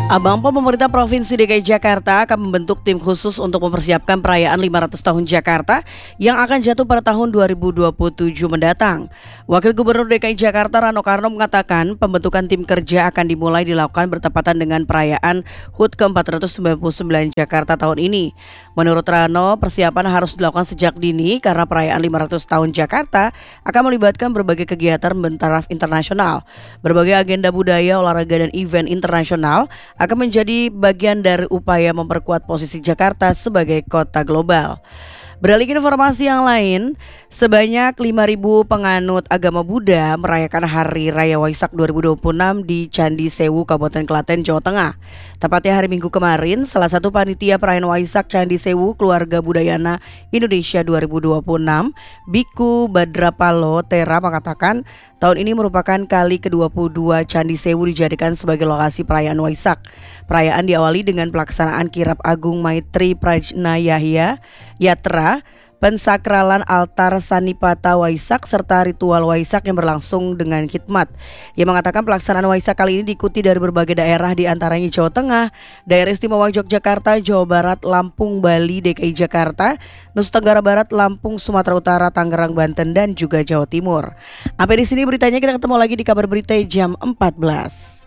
Abang POM pemerintah Provinsi DKI Jakarta akan membentuk tim khusus untuk mempersiapkan perayaan 500 tahun Jakarta yang akan jatuh pada tahun 2027 mendatang. Wakil Gubernur DKI Jakarta Rano Karno mengatakan pembentukan tim kerja akan dimulai dilakukan bertepatan dengan perayaan HUT ke-499 Jakarta tahun ini. Menurut Rano, persiapan harus dilakukan sejak dini karena perayaan 500 tahun Jakarta akan melibatkan berbagai kegiatan bertaraf internasional. Berbagai agenda budaya, olahraga, dan event internasional akan menjadi bagian dari upaya memperkuat posisi Jakarta sebagai kota global. Beralih ke informasi yang lain, sebanyak 5.000 penganut agama Buddha merayakan Hari Raya Waisak 2026 di Candi Sewu, Kabupaten Klaten, Jawa Tengah. Tepatnya hari Minggu kemarin, salah satu panitia perayaan Waisak Candi Sewu Keluarga Budayana Indonesia 2026, Biku Badrapalo Tera mengatakan tahun ini merupakan kali ke-22 Candi Sewu dijadikan sebagai lokasi perayaan Waisak. Perayaan diawali dengan pelaksanaan Kirap Agung Maitri Prajna Yatra, pensakralan altar Sanipata Waisak serta ritual Waisak yang berlangsung dengan khidmat. Ia mengatakan pelaksanaan Waisak kali ini diikuti dari berbagai daerah di antaranya Jawa Tengah, Daerah Istimewa Yogyakarta, Jawa Barat, Lampung, Bali, DKI Jakarta, Nusa Tenggara Barat, Lampung, Sumatera Utara, Tangerang, Banten, dan juga Jawa Timur. Sampai di sini beritanya, kita ketemu lagi di kabar berita jam 14.